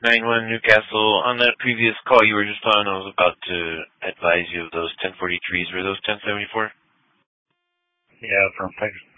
9-1 Newcastle. On that previous call you were just on, I was about to advise you of those 1043s. Were those 1074? Yeah, from